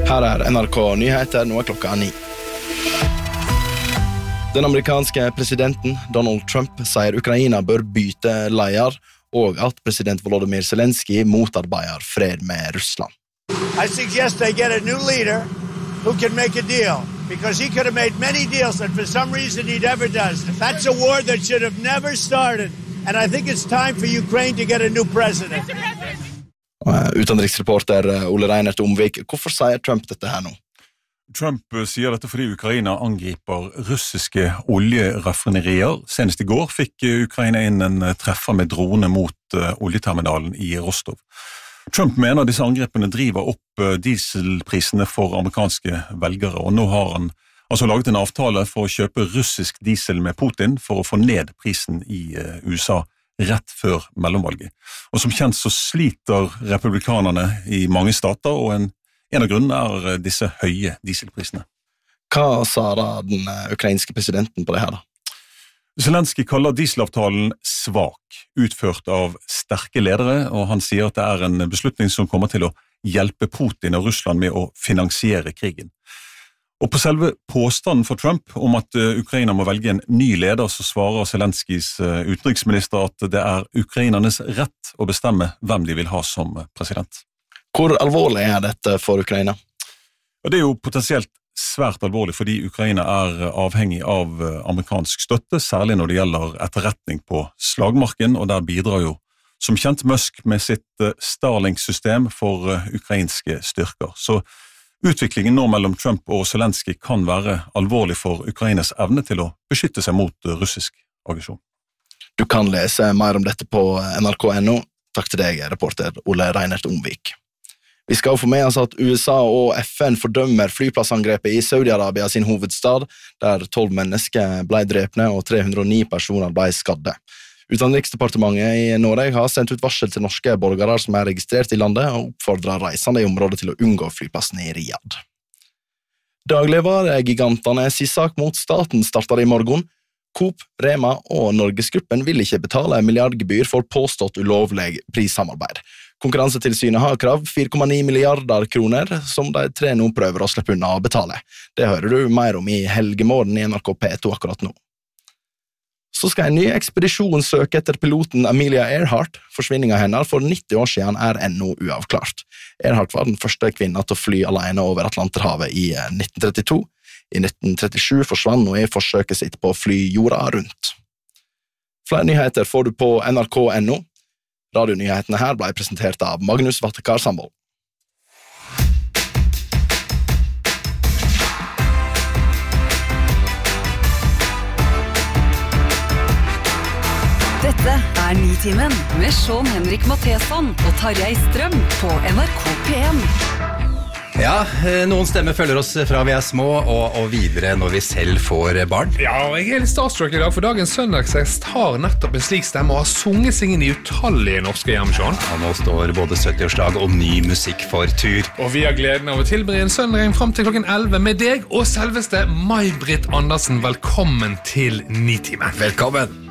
Her NRK Nyheter, nå klokka 9. Den amerikanske presidenten Donald Trump sier Ukraina bør bytte leder, og at president Volodymyr Zelensky motarbeider fred med Russland. I suggest they get a new leader who can make a deal, because he could have made many deals that for some reason he never does. That's a war that should have never started, and I think it's time for Ukraine to get a new president. Utenriksreporter Ole Reinert Omvik, hvorfor sier Trump dette her nå? Trump sier dette fordi Ukraina angriper russiske oljeraffinerier. Senest i går fikk Ukraina inn en treffer med drone mot oljeterminalen i Rostov. Trump mener disse angrepene driver opp dieselprisene for amerikanske velgere, og nå har han laget en avtale for å kjøpe russisk diesel med Putin for å få ned prisen i USA rett før mellomvalget. Og som kjent så sliter republikanerne i mange stater, og en av grunnene disse høye dieselprisene. Hva sa da den ukrainske presidenten på det her da? Zelensky kaller dieselavtalen svak, utført av sterke ledere, og han sier at det en beslutning som kommer til å hjelpe Putin og Russland med å finansiere krigen. Og på selve påstanden for Trump om at Ukraina må velge en ny leder, så svarer Zelenskys utenriksminister at det ukrainernes rett å bestemme hvem de vil ha som president. Hvor alvorlig dette for Ukraina? Det jo potensielt svært alvorlig fordi Ukraina avhengig av amerikansk støtte, særlig når det gjelder etterretning på slagmarken, og der bidrar jo som kjent Musk med sitt Starlink-system for ukrainske styrker. Så utviklingen nå mellom Trump og Zelensky kan være alvorlig for Ukrainas evne til å beskytte seg mot russisk aggresjon. Du kan lese mer om dette på NRK.no. Takk til deg, reporter Ole Reinert Omvik. Vi skal få med oss at USA og FN fordømmer flyplassangrepet i Saudi-Arabia sin hovedstad, der 12 mennesker ble drepne og 309 personer ble skadde. Utenriksdepartementet i Norge har sendt ut varsel til norske borgere som registrert i landet, og oppfordrer reisende i området til å unngå flyplassen i Riyadh. Dagligvaregigantene sin sak mot staten starter i morgen. Coop, Rema og Norgesgruppen vil ikke betale milliardgebyr for påstått ulovlig prissamarbeid. Konkurransetilsynet har krav 4,9 milliarder kroner, som de 3 nå prøver å slippe unna å betale. Det hører du mer om i Helgemorgen i NRK P2 akkurat nå. Så skal en ny ekspedisjon søke etter piloten Amelia Earhart. Forsvinningen hennes for 90 år siden ennå uavklart. Earhart var den første kvinna til å fly alene over Atlanterhavet i 1932. I 1937 forsvant hun i forsøket sitt på å fly jorda rundt. Flere nyheter får du på NRK.no. Radionyhetene her ble presentert av Magnus Vattekar Sandvold. Dette Nitimen med Sean Henrik Matheson og Tarjei Strøm på NRK P1. Ja, noen stemmer følger oss fra vi små og videre når vi selv får barn. Ja, og jeg litt starstruck i dag, for dagens søndagsgjest har nettopp en slik stemme og har sunget seg inn i utallige norske hjem, Sean. Ja, nå står både 70-årslag og ny musikk for tur. Og vi har gleden av å tilbringe en søndag frem til klokken 11 med deg og selveste May-Britt Andersen. Velkommen til Nitimen. Velkommen.